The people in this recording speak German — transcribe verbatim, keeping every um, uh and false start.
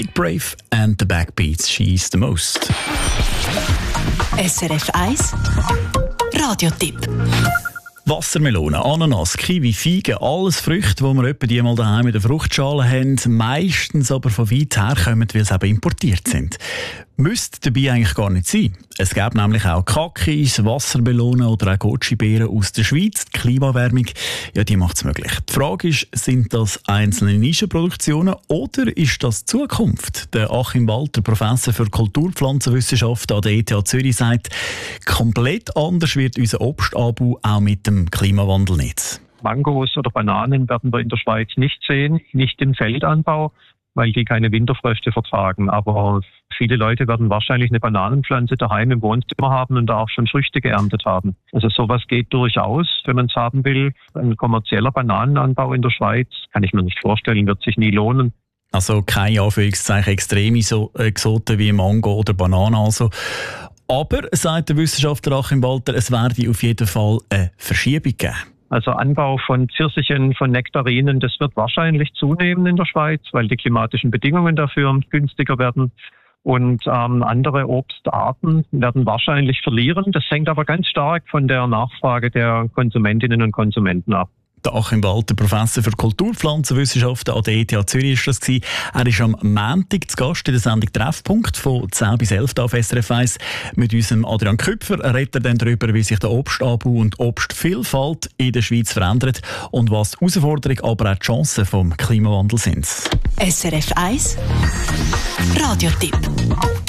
Big Brave and the Backbeats, She's the Most. S R F eins Radiotipp. Wassermelone, Ananas, Kiwi, Feigen, alles Früchte, die wir etwa die mal daheim in der Fruchtschale haben, meistens aber von weit her kommen, weil sie eben importiert sind. Müsste dabei eigentlich gar nicht sein. Es gäbe nämlich auch Kakis, Wassermelonen oder auch Goji-Beeren aus der Schweiz. Die Klimawärmung, ja, die macht es möglich. Die Frage ist, sind das einzelne Nischenproduktionen oder ist das Zukunft? Der Achim Walter, Professor für Kulturpflanzenwissenschaft an der E T H Zürich, sagt, komplett anders wird unser Obstanbau auch mit dem Klimawandel nicht. Mangos oder Bananen werden wir in der Schweiz nicht sehen, nicht im Feldanbau, weil die keine Winterfröste vertragen. Aber viele Leute werden wahrscheinlich eine Bananenpflanze daheim im Wohnzimmer haben und da auch schon Früchte geerntet haben. Also sowas geht durchaus, wenn man es haben will. Ein kommerzieller Bananenanbau in der Schweiz, kann ich mir nicht vorstellen, wird sich nie lohnen. Also keine Anführungszeichen extreme so Exoten wie Mango oder Banane also. Aber, sagt der Wissenschaftler Achim Walter, es werde auf jeden Fall eine Verschiebung geben. Also Anbau von Pfirsichen, von Nektarinen, das wird wahrscheinlich zunehmen in der Schweiz, weil die klimatischen Bedingungen dafür günstiger werden. Und ähm, andere Obstarten werden wahrscheinlich verlieren. Das hängt aber ganz stark von der Nachfrage der Konsumentinnen und Konsumenten ab. Der Achim Walter, Professor für Kulturpflanzenwissenschaften an der E T H Zürich, ist das gewesen. Er ist am Montag zu Gast in der Sendung Treffpunkt von zehn bis elf auf S R F eins. Mit unserem Adrian Küpfer redet er dann darüber, wie sich der Obstanbau und Obstvielfalt in der Schweiz verändert und was die Herausforderungen, aber auch die Chancen vom Klimawandel sind. S R F eins Radiotipp.